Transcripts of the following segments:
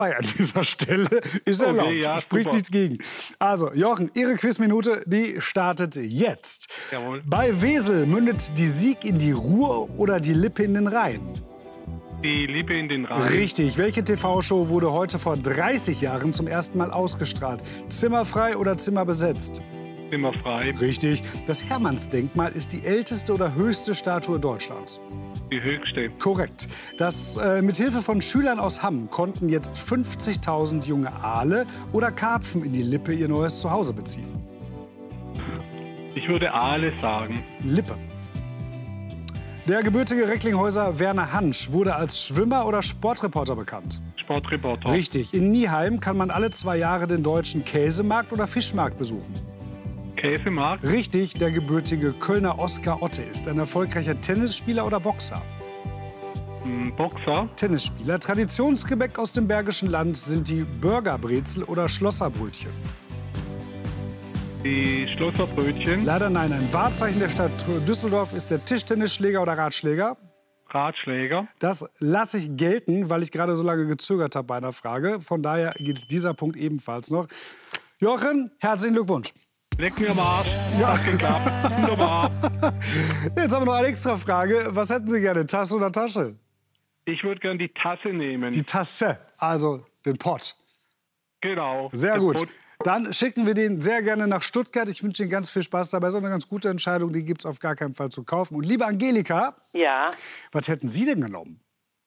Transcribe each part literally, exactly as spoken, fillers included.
frei an dieser Stelle. Ist erlaubt, okay, ja, spricht super. nichts gegen. Also, Jochen, Ihre Quizminute, die startet jetzt. Jawohl. Bei Wesel mündet die Sieg in die Ruhr oder die Lippe in den Rhein? Die Lippe in den Rhein. Richtig. Welche T V-Show wurde heute vor dreißig Jahren zum ersten Mal ausgestrahlt? Zimmerfrei oder Zimmerbesetzt? Zimmerfrei. Richtig. Das Hermannsdenkmal ist die älteste oder höchste Statue Deutschlands. Die höchste. Korrekt. Das, äh, mit Hilfe von Schülern aus Hamm konnten jetzt fünfzigtausend junge Aale oder Karpfen in die Lippe ihr neues Zuhause beziehen. Ich würde Aale sagen. Lippe. Der gebürtige Recklinghäuser Werner Hansch wurde als Schwimmer oder Sportreporter bekannt. Sportreporter. Richtig. In Nieheim kann man alle zwei Jahre den deutschen Käsemarkt oder Fischmarkt besuchen. Käsemarkt. Richtig. Der gebürtige Kölner Oskar Otte ist ein erfolgreicher Tennisspieler oder Boxer. Hm, Boxer. Tennisspieler. Traditionsgebäck aus dem Bergischen Land sind die Burgerbrezel oder Schlosserbrötchen. Die Schlosserbrötchen. Leider nein. Ein Wahrzeichen der Stadt Düsseldorf ist der Tischtennisschläger oder Ratschläger. Ratschläger. Das lasse ich gelten, weil ich gerade so lange gezögert habe bei einer Frage. Von daher geht dieser Punkt ebenfalls noch. Jochen, herzlichen Glückwunsch. Leck mir am Arsch. Ja. Hat geklappt. Wunderbar. Jetzt haben wir noch eine extra Frage. Was hätten Sie gerne, Tasse oder Tasche? Ich würde gerne die Tasse nehmen. Die Tasse, also den Pott. Genau. Sehr Der gut. Pott. Dann schicken wir den sehr gerne nach Stuttgart. Ich wünsche Ihnen ganz viel Spaß dabei. So eine ganz gute Entscheidung, die gibt es auf gar keinen Fall zu kaufen. Und liebe Angelika, Ja, was hätten Sie denn genommen?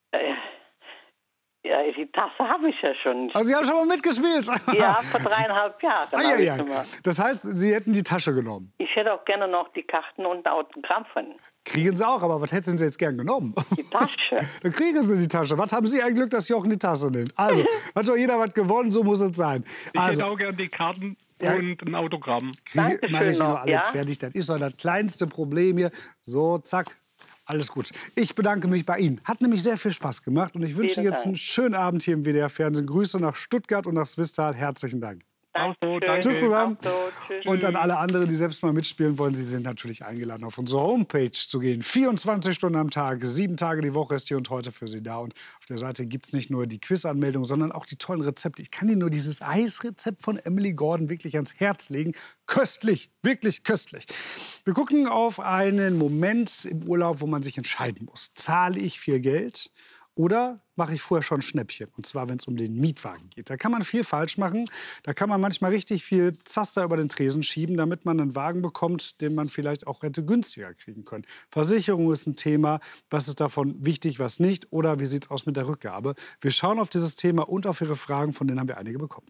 ja, die Tasse habe ich ja schon. Also Sie haben schon mal mitgespielt. Ja, vor dreieinhalb Jahren. Ah, hab ja, ich ja. schon mal. Das heißt, Sie hätten die Tasche genommen. Ich hätte auch gerne noch die Karten und ein Autogramm von. Kriegen Sie auch, aber was hätten Sie jetzt gern genommen? Die Tasche. Dann kriegen Sie die Tasche. Was haben Sie ein Glück, dass Jochen die Tasse nimmt? Also, hat doch jeder was gewonnen, so muss es sein. Ich Also, hätte auch gerne die Karten Ja. und ein Autogramm. kriege Dankeschön mache ich noch noch, alles ja? fertig. Das ist doch das kleinste Problem hier. So, zack. Alles gut. Ich bedanke mich bei Ihnen. Hat nämlich sehr viel Spaß gemacht. Und ich wünsche Vielen jetzt Dank. einen schönen Abend hier im W D R-Fernsehen. Grüße nach Stuttgart und nach Swistal. Herzlichen Dank. Auch so, Dankeschön. danke. Tschüss zusammen. Auch so, tschüss. Und an alle anderen, die selbst mal mitspielen wollen, Sie sind natürlich eingeladen, auf unsere Homepage zu gehen. vierundzwanzig Stunden am Tag, sieben Tage die Woche ist hier und heute für Sie da. Und auf der Seite gibt es nicht nur die Quizanmeldung, sondern auch die tollen Rezepte. Ich kann Ihnen nur dieses Eisrezept von Emily Gordon wirklich ans Herz legen. Köstlich, wirklich köstlich. Wir gucken auf einen Moment im Urlaub, wo man sich entscheiden muss. Zahle ich viel Geld? Oder mache ich vorher schon Schnäppchen? Und zwar, wenn es um den Mietwagen geht. Da kann man viel falsch machen. Da kann man manchmal richtig viel Zaster über den Tresen schieben, damit man einen Wagen bekommt, den man vielleicht auch hätte günstiger kriegen können. Versicherung ist ein Thema. Was ist davon wichtig, was nicht? Oder wie sieht es aus mit der Rückgabe? Wir schauen auf dieses Thema und auf Ihre Fragen, von denen haben wir einige bekommen.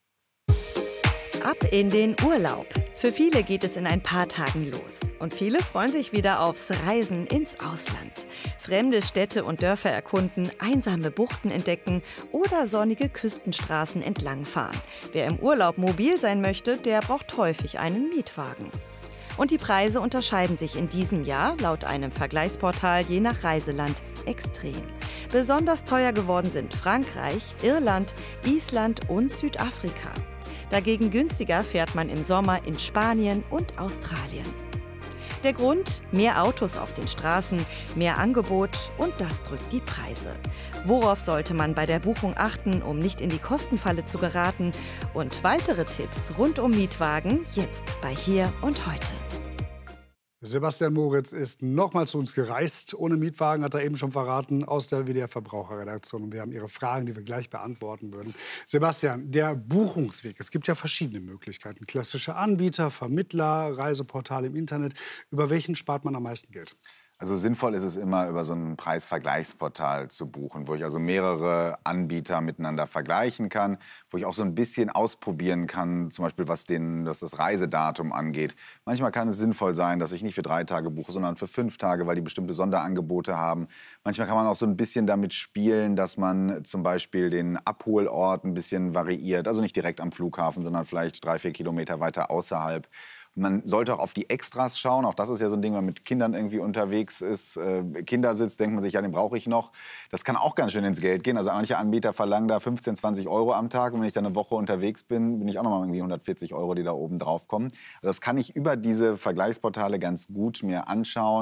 Ab in den Urlaub. Für viele geht es in ein paar Tagen los. Und viele freuen sich wieder aufs Reisen ins Ausland. Fremde Städte und Dörfer erkunden, einsame Buchten entdecken oder sonnige Küstenstraßen entlangfahren. Wer im Urlaub mobil sein möchte, der braucht häufig einen Mietwagen. Und die Preise unterscheiden sich in diesem Jahr laut einem Vergleichsportal je nach Reiseland extrem. Besonders teuer geworden sind Frankreich, Irland, Island und Südafrika. Dagegen günstiger fährt man im Sommer in Spanien und Australien. Der Grund? Mehr Autos auf den Straßen, mehr Angebot und das drückt die Preise. Worauf sollte man bei der Buchung achten, um nicht in die Kostenfalle zu geraten? Und weitere Tipps rund um Mietwagen jetzt bei Hier und Heute. Sebastian Moritz ist noch mal zu uns gereist. Ohne Mietwagen, hat er eben schon verraten, aus der W D R-Verbraucherredaktion. Und wir haben Ihre Fragen, die wir gleich beantworten würden. Sebastian, der Buchungsweg. Es gibt ja verschiedene Möglichkeiten. Klassische Anbieter, Vermittler, Reiseportale im Internet. Über welchen spart man am meisten Geld? Also sinnvoll ist es immer, über so ein Preisvergleichsportal zu buchen, wo ich also mehrere Anbieter miteinander vergleichen kann, wo ich auch so ein bisschen ausprobieren kann, zum Beispiel was, den, was das Reisedatum angeht. Manchmal kann es sinnvoll sein, dass ich nicht für drei Tage buche, sondern für fünf Tage, weil die bestimmte Sonderangebote haben. Manchmal kann man auch so ein bisschen damit spielen, dass man zum Beispiel den Abholort ein bisschen variiert. Also nicht direkt am Flughafen, sondern vielleicht drei, vier Kilometer weiter außerhalb. Man sollte auch auf die Extras schauen. Auch das ist ja so ein Ding, wenn man mit Kindern irgendwie unterwegs ist. Äh, Kindersitz, denkt man sich, ja, den brauche ich noch. Das kann auch ganz schön ins Geld gehen. Also manche Anbieter verlangen da fünfzehn, zwanzig Euro am Tag. Und wenn ich dann eine Woche unterwegs bin, bin ich auch noch mal irgendwie hundertvierzig Euro, die da oben drauf kommen. Also das kann ich über diese Vergleichsportale ganz gut mir anschauen.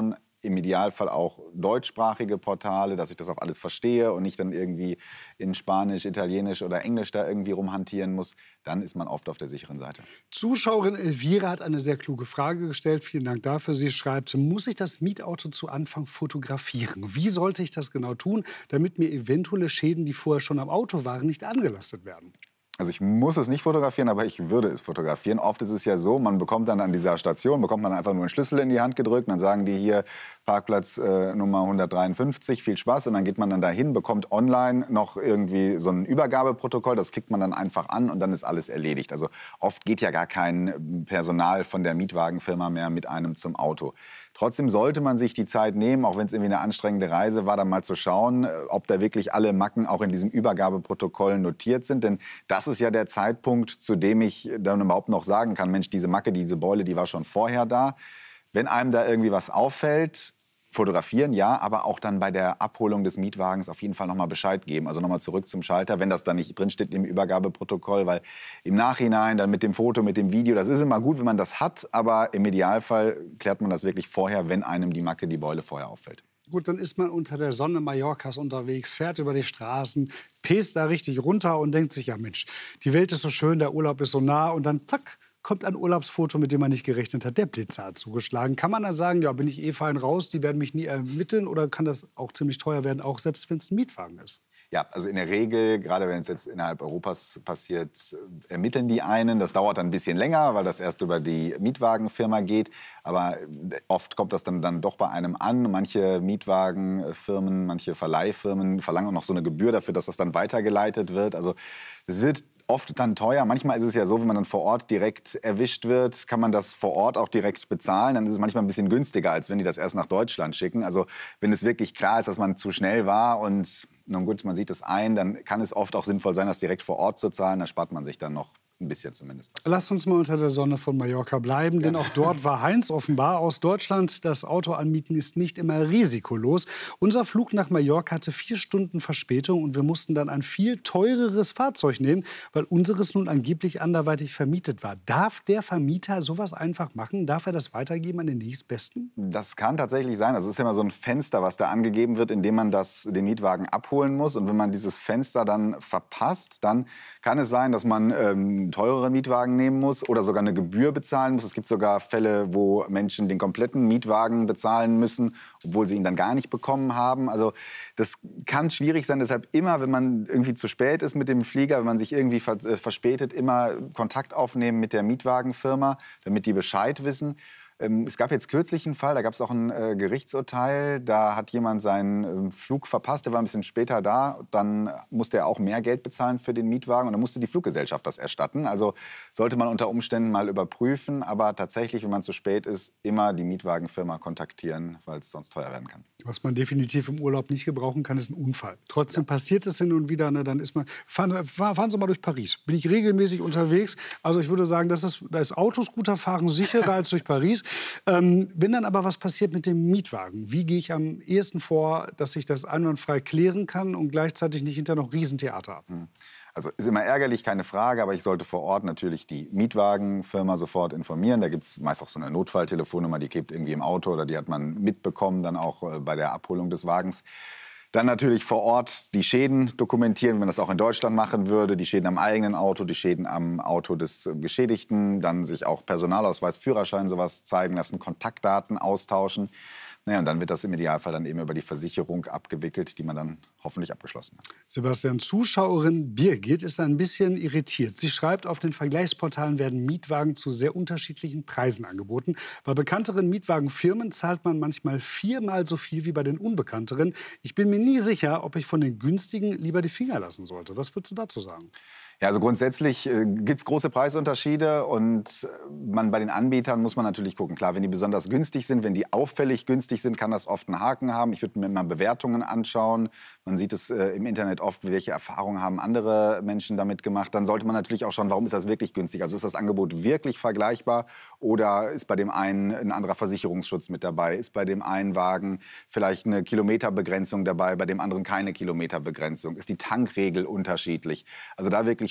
im Idealfall auch deutschsprachige Portale, dass ich das auch alles verstehe und nicht dann irgendwie in Spanisch, Italienisch oder Englisch da irgendwie rumhantieren muss, dann ist man oft auf der sicheren Seite. Zuschauerin Elvira hat eine sehr kluge Frage gestellt. Vielen Dank dafür. Sie schreibt, muss ich das Mietauto zu Anfang fotografieren? Wie sollte ich das genau tun, damit mir eventuelle Schäden, die vorher schon am Auto waren, nicht angelastet werden? Also ich muss es nicht fotografieren, aber ich würde es fotografieren. Oft ist es ja so, man bekommt dann an dieser Station, bekommt man einfach nur einen Schlüssel in die Hand gedrückt. Und dann sagen die hier Parkplatz äh, Nummer hundertdreiundfünfzig, viel Spaß. Und dann geht man dann dahin, bekommt online noch irgendwie so ein Übergabeprotokoll. Das klickt man dann einfach an und dann ist alles erledigt. Also oft geht ja gar kein Personal von der Mietwagenfirma mehr mit einem zum Auto. Trotzdem sollte man sich die Zeit nehmen, auch wenn es irgendwie eine anstrengende Reise war, dann mal zu schauen, ob da wirklich alle Macken auch in diesem Übergabeprotokoll notiert sind. Denn das ist ja der Zeitpunkt, zu dem ich dann überhaupt noch sagen kann, Mensch, diese Macke, diese Beule, die war schon vorher da. Wenn einem da irgendwie was auffällt, fotografieren, ja, aber auch dann bei der Abholung des Mietwagens auf jeden Fall noch mal Bescheid geben. Also noch mal zurück zum Schalter, wenn das dann nicht drinsteht im Übergabeprotokoll, weil im Nachhinein dann mit dem Foto, mit dem Video, das ist immer gut, wenn man das hat, aber im Idealfall klärt man das wirklich vorher, wenn einem die Macke, die Beule vorher auffällt. Gut, dann ist man unter der Sonne Mallorcas unterwegs, fährt über die Straßen, pest da richtig runter und denkt sich, ja Mensch, die Welt ist so schön, der Urlaub ist so nah und dann zack, kommt ein Urlaubsfoto, mit dem man nicht gerechnet hat. Der Blitzer hat zugeschlagen. Kann man dann sagen, ja, bin ich eh fein raus, die werden mich nie ermitteln? Oder kann das auch ziemlich teuer werden, auch selbst wenn es ein Mietwagen ist? Ja, also in der Regel, gerade wenn es jetzt innerhalb Europas passiert, ermitteln die einen. Das dauert dann ein bisschen länger, weil das erst über die Mietwagenfirma geht. Aber oft kommt das dann, dann doch bei einem an. Manche Mietwagenfirmen, manche Verleihfirmen verlangen auch noch so eine Gebühr dafür, dass das dann weitergeleitet wird. Also es wird oft dann teuer. Manchmal ist es ja so, wenn man dann vor Ort direkt erwischt wird, kann man das vor Ort auch direkt bezahlen. Dann ist es manchmal ein bisschen günstiger, als wenn die das erst nach Deutschland schicken. Also wenn es wirklich klar ist, dass man zu schnell war und nun gut, man sieht es ein, dann kann es oft auch sinnvoll sein, das direkt vor Ort zu zahlen. Da spart man sich dann noch ein bisschen zumindest. Lasst uns mal unter der Sonne von Mallorca bleiben, denn auch dort war Heinz offenbar aus Deutschland. Das Auto anmieten ist nicht immer risikolos. Unser Flug nach Mallorca hatte vier Stunden Verspätung und wir mussten dann ein viel teureres Fahrzeug nehmen, weil unseres nun angeblich anderweitig vermietet war. Darf der Vermieter sowas einfach machen? Darf er das weitergeben an den nächstbesten? Das kann tatsächlich sein. Das ist immer so ein Fenster, was da angegeben wird, in dem man das, den Mietwagen abholen muss. Und wenn man dieses Fenster dann verpasst, dann kann es sein, dass man ähm, teureren Mietwagen nehmen muss oder sogar eine Gebühr bezahlen muss. Es gibt sogar Fälle, wo Menschen den kompletten Mietwagen bezahlen müssen, obwohl sie ihn dann gar nicht bekommen haben. Also das kann schwierig sein. Deshalb immer, wenn man irgendwie zu spät ist mit dem Flieger, wenn man sich irgendwie verspätet, immer Kontakt aufnehmen mit der Mietwagenfirma, damit die Bescheid wissen. Es gab jetzt kürzlich einen Fall, da gab es auch ein äh, Gerichtsurteil, da hat jemand seinen äh, Flug verpasst, der war ein bisschen später da, dann musste er auch mehr Geld bezahlen für den Mietwagen und dann musste die Fluggesellschaft das erstatten. Also sollte man unter Umständen mal überprüfen, aber tatsächlich, wenn man zu spät ist, immer die Mietwagenfirma kontaktieren, weil es sonst teuer werden kann. Was man definitiv im Urlaub nicht gebrauchen kann, ist ein Unfall. Trotzdem ja. passiert es hin und wieder, ne, dann ist man, fahren, fahren Sie mal durch Paris, bin ich regelmäßig unterwegs, also ich würde sagen, das ist, da ist Autoscooterfahren sicherer als durch Paris. Ähm, wenn dann aber was passiert mit dem Mietwagen, wie gehe ich am ehesten vor, dass ich das einwandfrei klären kann und gleichzeitig nicht hinterher noch Riesentheater habe? Also ist immer ärgerlich, keine Frage, aber ich sollte vor Ort natürlich die Mietwagenfirma sofort informieren. Da gibt es meist auch so eine Notfalltelefonnummer, die klebt irgendwie im Auto oder die hat man mitbekommen dann auch äh, bei der Abholung des Wagens. Dann natürlich vor Ort die Schäden dokumentieren, wenn man das auch in Deutschland machen würde. Die Schäden am eigenen Auto, die Schäden am Auto des Geschädigten. Dann sich auch Personalausweis, Führerschein, sowas zeigen lassen, Kontaktdaten austauschen. Naja, und dann wird das im Idealfall dann eben über die Versicherung abgewickelt, die man dann hoffentlich abgeschlossen hat. Sebastian, Zuschauerin Birgit ist ein bisschen irritiert. Sie schreibt, auf den Vergleichsportalen werden Mietwagen zu sehr unterschiedlichen Preisen angeboten. Bei bekannteren Mietwagenfirmen zahlt man manchmal viermal so viel wie bei den unbekannteren. Ich bin mir nie sicher, ob ich von den günstigen lieber die Finger lassen sollte. Was würdest du dazu sagen? Ja, also grundsätzlich äh, gibt es große Preisunterschiede und man, bei den Anbietern muss man natürlich gucken. Klar, wenn die besonders günstig sind, wenn die auffällig günstig sind, kann das oft einen Haken haben. Ich würde mir mal Bewertungen anschauen. Man sieht es äh, im Internet oft, welche Erfahrungen haben andere Menschen damit gemacht. Dann sollte man natürlich auch schauen, warum ist das wirklich günstig? Also ist das Angebot wirklich vergleichbar oder ist bei dem einen ein anderer Versicherungsschutz mit dabei? Ist bei dem einen Wagen vielleicht eine Kilometerbegrenzung dabei, bei dem anderen keine Kilometerbegrenzung? Ist die Tankregel unterschiedlich? Also da wirklich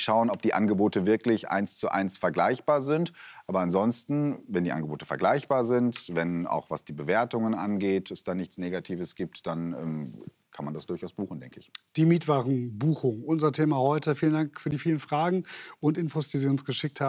wirklich schauen, ob die Angebote wirklich eins zu eins vergleichbar sind. Aber ansonsten, wenn die Angebote vergleichbar sind, wenn auch was die Bewertungen angeht, es da nichts Negatives gibt, dann ähm, kann man das durchaus buchen, denke ich. Die Mietwagenbuchung, unser Thema heute. Vielen Dank für die vielen Fragen und Infos, die Sie uns geschickt haben.